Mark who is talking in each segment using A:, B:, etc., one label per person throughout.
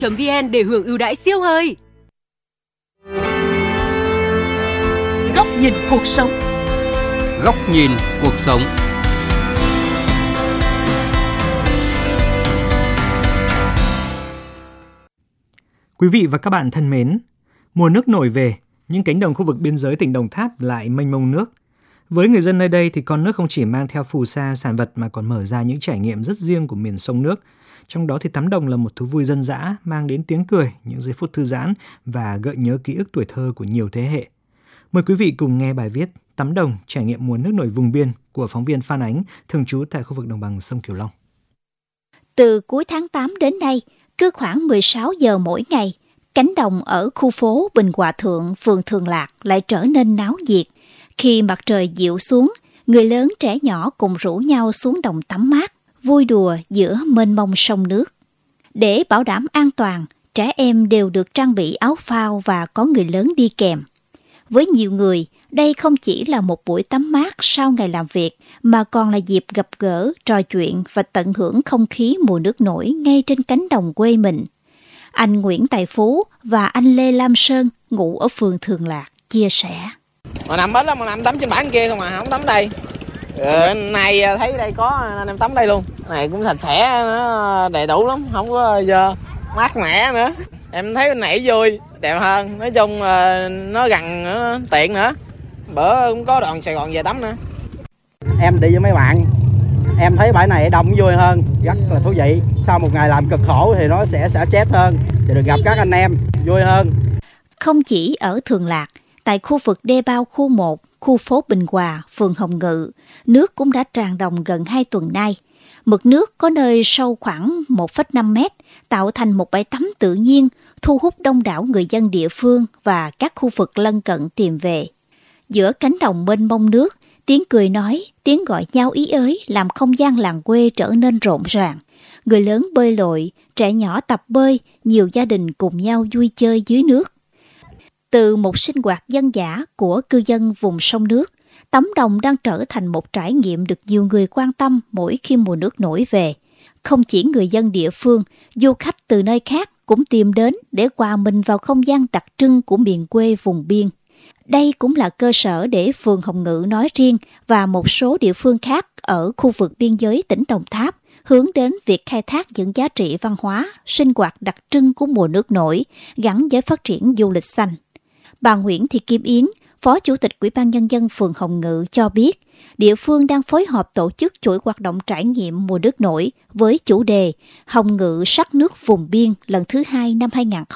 A: .vn để hưởng ưu đãi siêu hời.
B: Góc nhìn cuộc sống.
C: Góc nhìn cuộc sống.
D: Quý vị và các bạn thân mến, mùa nước nổi về, những cánh đồng khu vực biên giới tỉnh Đồng Tháp lại mênh mông nước. Với người dân nơi đây thì con nước không chỉ mang theo phù sa sản vật mà còn mở ra những trải nghiệm rất riêng của miền sông nước. Trong đó thì tắm đồng là một thú vui dân dã, mang đến tiếng cười, những giây phút thư giãn và gợi nhớ ký ức tuổi thơ của nhiều thế hệ. Mời quý vị cùng nghe bài viết Tắm đồng trải nghiệm mùa nước nổi vùng biên của phóng viên Phan Ánh, thường trú tại khu vực đồng bằng sông Cửu Long.
E: Từ cuối tháng 8 đến nay, cứ khoảng 16 giờ mỗi ngày, cánh đồng ở khu phố Bình Hòa Thượng, phường Thường Lạc lại trở nên náo nhiệt. Khi mặt trời dịu xuống, người lớn trẻ nhỏ cùng rủ nhau xuống đồng tắm mát, vui đùa giữa mênh mông sông nước. Để bảo đảm an toàn, trẻ em đều được trang bị áo phao và có người lớn đi kèm. Với nhiều người, đây không chỉ là một buổi tắm mát sau ngày làm việc, mà còn là dịp gặp gỡ, trò chuyện và tận hưởng không khí mùa nước nổi ngay trên cánh đồng quê mình. Anh Nguyễn Tài Phú và anh Lê Lam Sơn, ngụ ở phường Thường Lạc, chia sẻ.
F: Mà nằm hết lắm, mà nằm tắm trên bãi kia không mà không tắm đây. Này thấy đây có nên em tắm đây luôn. Này cũng sạch sẽ, nó đầy đủ lắm, không có dơ, mát mẻ nữa. Em thấy bên này vui, đẹp hơn, nói chung nó gần, nó tiện nữa. Bữa cũng có đoàn Sài Gòn về tắm nữa.
G: Em đi với mấy bạn, em thấy bãi này đông vui hơn, rất là thú vị. Sau một ngày làm cực khổ thì nó sẽ xả stress hơn, thì được gặp các anh em vui hơn.
E: Không chỉ ở Thường Lạc, tại khu vực đê bao khu 1, khu phố Bình Hòa, phường Hồng Ngự, nước cũng đã tràn đồng gần 2 tuần nay. Mực nước có nơi sâu khoảng 1,5 mét, tạo thành một bãi tắm tự nhiên, thu hút đông đảo người dân địa phương và các khu vực lân cận tìm về. Giữa cánh đồng mênh mông nước, tiếng cười nói, tiếng gọi nhau ý ới làm không gian làng quê trở nên rộn ràng. Người lớn bơi lội, trẻ nhỏ tập bơi, nhiều gia đình cùng nhau vui chơi dưới nước. Từ một sinh hoạt dân dã của cư dân vùng sông nước, tắm đồng đang trở thành một trải nghiệm được nhiều người quan tâm mỗi khi mùa nước nổi về. Không chỉ người dân địa phương, du khách từ nơi khác cũng tìm đến để hòa mình vào không gian đặc trưng của miền quê vùng biên. Đây cũng là cơ sở để phường Hồng Ngự nói riêng và một số địa phương khác ở khu vực biên giới tỉnh Đồng Tháp hướng đến việc khai thác những giá trị văn hóa, sinh hoạt đặc trưng của mùa nước nổi gắn với phát triển du lịch xanh. Bà Nguyễn Thị Kim Yến, Phó Chủ tịch Ủy ban Nhân dân phường Hồng Ngự cho biết, địa phương đang phối hợp tổ chức chuỗi hoạt động trải nghiệm mùa nước nổi với chủ đề Hồng Ngự sắc nước vùng biên lần thứ 2 năm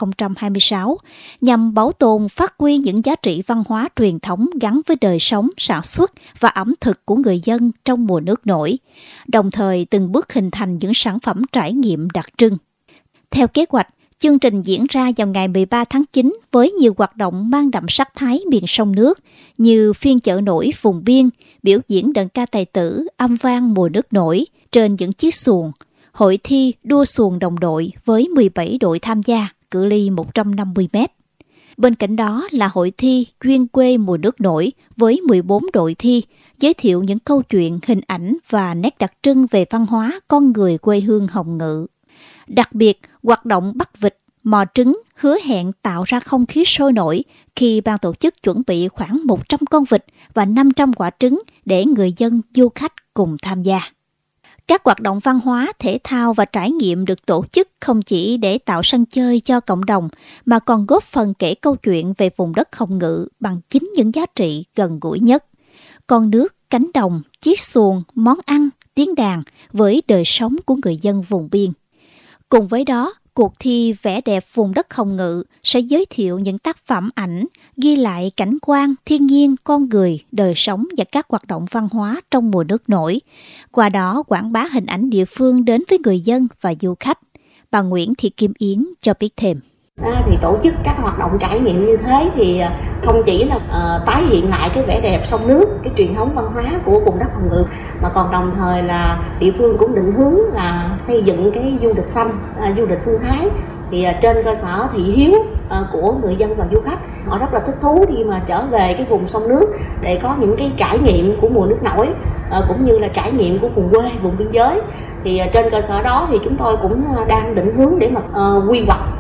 E: 2026, nhằm bảo tồn phát huy những giá trị văn hóa truyền thống gắn với đời sống, sản xuất và ẩm thực của người dân trong mùa nước nổi, đồng thời từng bước hình thành những sản phẩm trải nghiệm đặc trưng. Theo kế hoạch, chương trình diễn ra vào ngày 13 tháng 9 với nhiều hoạt động mang đậm sắc thái miền sông nước như phiên chợ nổi vùng biên, biểu diễn đờn ca tài tử, âm vang mùa nước nổi trên những chiếc xuồng, hội thi đua xuồng đồng đội với 17 đội tham gia, cự ly 150 m. Bên cạnh đó là hội thi duyên quê mùa nước nổi với 14 đội thi, giới thiệu những câu chuyện, hình ảnh và nét đặc trưng về văn hóa con người quê hương Hồng Ngự. Đặc biệt, hoạt động bắt vịt, mò trứng hứa hẹn tạo ra không khí sôi nổi khi ban tổ chức chuẩn bị khoảng 100 con vịt và 500 quả trứng để người dân, du khách cùng tham gia. Các hoạt động văn hóa, thể thao và trải nghiệm được tổ chức không chỉ để tạo sân chơi cho cộng đồng, mà còn góp phần kể câu chuyện về vùng đất Hồng Ngự bằng chính những giá trị gần gũi nhất. Con nước, cánh đồng, chiếc xuồng, món ăn, tiếng đàn với đời sống của người dân vùng biên. Cùng với đó, cuộc thi vẽ đẹp vùng đất Hồng Ngự sẽ giới thiệu những tác phẩm ảnh, ghi lại cảnh quan, thiên nhiên, con người, đời sống và các hoạt động văn hóa trong mùa nước nổi. Qua đó quảng bá hình ảnh địa phương đến với người dân và du khách. Bà Nguyễn Thị Kim Yến cho biết thêm.
H: Thì tổ chức các hoạt động trải nghiệm như thế thì không chỉ là tái hiện lại cái vẻ đẹp sông nước, cái truyền thống văn hóa của vùng đất Hồng Ngự, mà còn đồng thời là địa phương cũng định hướng là xây dựng cái du lịch xanh, du lịch sinh thái. Thì trên cơ sở thị hiếu của người dân và du khách, họ rất là thích thú khi mà trở về cái vùng sông nước để có những cái trải nghiệm của mùa nước nổi, cũng như là trải nghiệm của vùng quê, vùng biên giới. Thì trên cơ sở đó thì chúng tôi cũng đang định hướng để mà quy hoạch